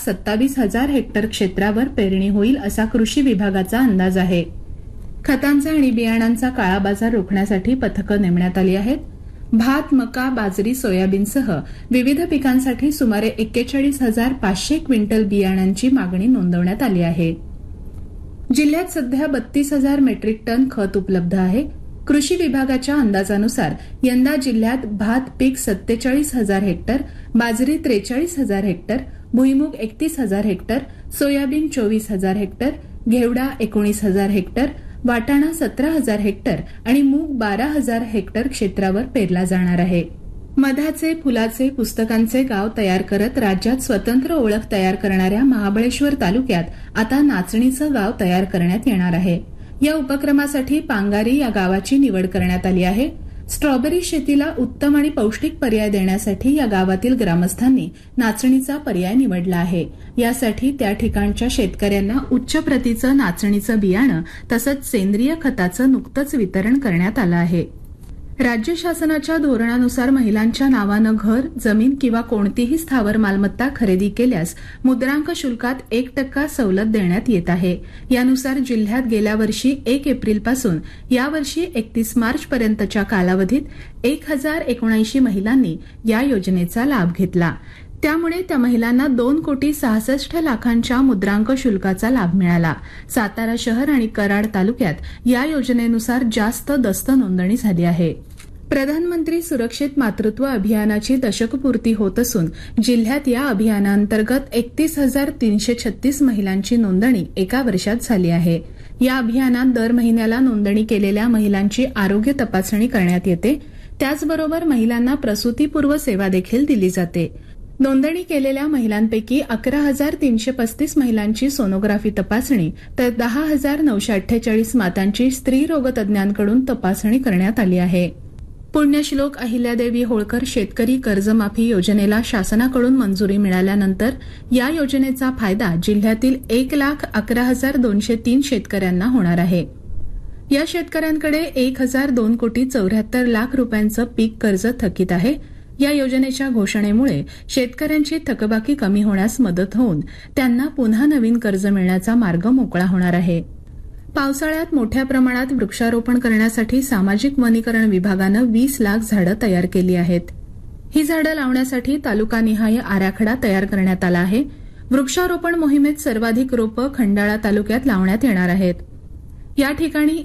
1,27,000 hectare क्षेत्रावर पेरणी होईल असा कृषी विभागाचा अंदाज आहे. खतांचा आणि बियाणांचा काळा बाजार रोखण्यासाठी पथकं नेमण्यात आली आहेत. भात, मका, बाजरी, सोयाबीनसह विविध पिकांसाठी सुमारे 41,500 क्विंटल बियाणांची मागणी नोंदवण्यात आली आहे. जिल्ह्यात सध्या 32,000 मेट्रिक टन खत उपलब्ध आहे. कृषी विभागाच्या अंदाजानुसार यंदा जिल्ह्यात भात पीक 47,000 हेक्टर, बाजरी 43,000 हेक्टर, भुईमूग 31,000 हेक्टर, सोयाबीन 24,000 हेक्टर, घेवडा 19,000 हेक्टर, वाटाणा 17,000 हेक्टर आणि मूग 12,000 हेक्टर क्षेत्रावर पेरला जाणार आहे. मधाचे, फुलाचे, पुस्तकांचे गाव तयार करत राज्यात स्वतंत्र ओळख तयार करणाऱ्या महाबळेश्वर तालुक्यात आता नाचणीचं गाव तयार करण्यात येणार आहे. या उपक्रमासाठी पांगारी या गावाची निवड करण्यात आली आहे. स्ट्रॉबेरी शेतीला उत्तम आणि पौष्टिक पर्याय देण्यासाठी या गावातील ग्रामस्थांनी नाचणीचा पर्याय निवडला आहे. यासाठी त्या ठिकाणच्या शेतकऱ्यांना उच्च प्रतीचं नाचणीचं बियाणं तसंच सेंद्रिय खताचं नुकतंच वितरण करण्यात आलं आहे. राज्य शासनाच्या धोरणानुसार महिलांच्या नावानं घर, जमीन किंवा कोणतीही स्थावर मालमत्ता खरेदी केल्यास मुद्रांक शुल्कात 1% सवलत देण्यात येत आहे. यानुसार जिल्ह्यात गेल्या वर्षी 1 एप्रिलपासून यावर्षी 31 मार्चपर्यंतच्या कालावधीत 1,079 महिलांनी या योजनेचा लाभ घेतला. त्यामुळे त्या महिलांना 2,66,00,000 मुद्रांक शुल्काचा लाभ मिळाला. सातारा शहर आणि कराड तालुक्यात या योजनेनुसार जास्त दस्त नोंदणी झाली आहे. प्रधानमंत्री सुरक्षित मातृत्व अभियानाची दशकपूर्ती होत असून जिल्ह्यात या अभियानांतर्गत 31,336 महिलांची नोंदणी एका वर्षात झाली आहे. या अभियानात दर महिन्याला नोंदणी केलेल्या महिलांची आरोग्य तपासणी करण्यात येते. त्याचबरोबर महिलांना प्रसूतीपूर्व सेवा देखील दिली जाते. नोंदणी केलेल्या महिलांपैकी 11,335 महिलांची सोनोग्राफी तपासणी तर 10,948 मातांची स्त्रीरोग तज्ज्ञांकडून तपासणी करण्यात आली आहे. पुण्यश्लोक अहिल्यादेवी होळकर शेतकरी कर्जमाफी योजनेला शासनाकडून मंजुरी मिळाल्यानंतर या योजनेचा फायदा जिल्ह्यातील 1,11,203 शेतकऱ्यांना होणार आहे. या शेतकऱ्यांकडे 1,002,74,00,000 रुपयांचं पीक कर्ज थकीत आहे. या योजनेच्या घोषणेमुळे शेतकऱ्यांची थकबाकी कमी होण्यास मदत होऊन त्यांना पुन्हा नवीन कर्ज मिळण्याचा मार्ग मोकळा होणार आहे. पावसाळ्यात मोठ्या प्रमाणात वृक्षारोपण करण्यासाठी सामाजिक वनीकरण विभागानं 20 लाख झाडं तयार केली आहेत. ही झाडं लावण्यासाठी तालुकानिहाय आराखडा तयार करण्यात आला आहे. वृक्षारोपण मोहिमेत सर्वाधिक रोपं खंडाळा तालुक्यात लावण्यात येणार आहेत. या ठिकाणी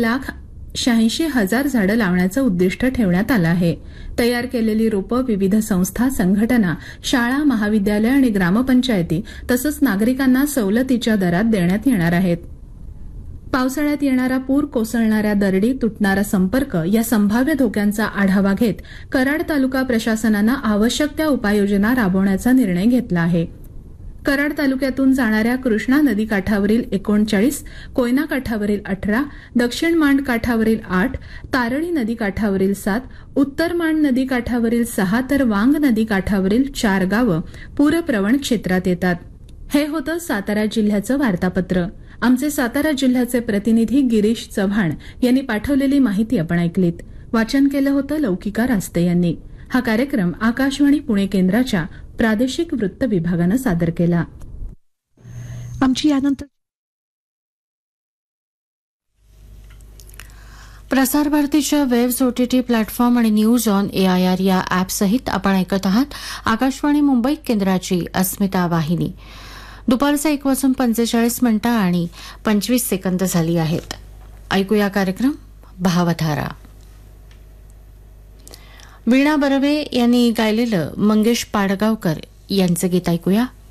1,86,000 झाडं लावण्याचं उद्दिष्ट ठेवण्यात आलं आहे. तयार केलेली रोपं विविध संस्था, संघटना, शाळा, महाविद्यालय आणि ग्रामपंचायती तसंच नागरिकांना सवलतीच्या दरात देण्यात येणार आहेत. पावसाळ्यात येणारा पूर, कोसळणाऱ्या दरडी, तुटणारा संपर्क या संभाव्य धोक्यांचा आढावा घेत कराड तालुका प्रशासनानं आवश्यक त्या उपाययोजना राबवण्याचा निर्णय घेतला आहे. कराड तालुक्यातून जाणाऱ्या कृष्णा नदीकाठावरील 39, कोयना काठावरील 18, दक्षिण मांड काठावरील 8, तारळी नदीकाठावरील 7, उत्तर मांड नदीकाठावरील 6 तर वांग नदीकाठावरील 4 गावं पूरप्रवण क्षेत्रात येतात. हे होतं सातारा जिल्ह्याचं वार्तापत्र. आमचे सातारा जिल्ह्याचे प्रतिनिधी गिरीश चव्हाण यांनी पाठवलेली माहिती आपण ऐकलीत. वाचन केलं होतं लौकिका रास्ते यांनी. हा कार्यक्रम आकाशवाणी पुणे केंद्राच्या प्रादेशिक वृत्त विभागानं सादर केला. आमची यानंतर प्रसार भारतीच्या वेव्स OTT प्लॅटफॉर्म आणि न्यूज ऑन AIR या ॲपसहित आपण ऐकत आहात आकाशवाणी मुंबई केंद्राची अस्मिता वाहिनी. दुपारचा 1:45 आणि 25 सेकंद झाली आहेत. ऐकूया कार्यक्रम भावधारा. वीणा बर्वे यांनी गायलेलं मंगेश पाडगावकर यांचं गीत ऐकूया.